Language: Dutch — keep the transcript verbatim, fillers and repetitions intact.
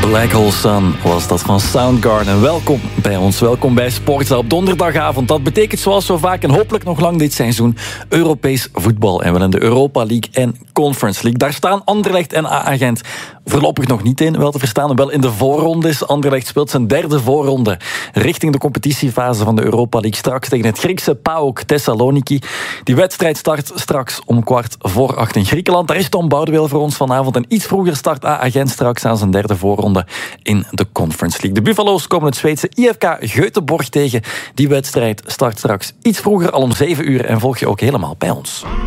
Black Hole Sun was dat van Soundgarden. Welkom bij ons, welkom bij Sportza op donderdagavond. Dat betekent zoals zo vaak en hopelijk nog lang dit seizoen Europees voetbal. En wel in de Europa League en Conference League. Daar staan Anderlecht en A A Gent voorlopig nog niet in, wel te verstaan. Wel in de voorrondes. Anderlecht speelt zijn derde voorronde richting de competitiefase van de Europa League. Straks tegen het Griekse PAOK Thessaloniki. Die wedstrijd start straks om kwart voor acht in Griekenland. Daar is Tom Boudeweel voor ons vanavond. En iets vroeger start A A Gent straks aan zijn derde voorronde in de Conference League. De Buffalo's komen het Zweedse I F K Göteborg tegen. Die wedstrijd start straks iets vroeger, al om zeven uur. En volg je ook helemaal bij ons.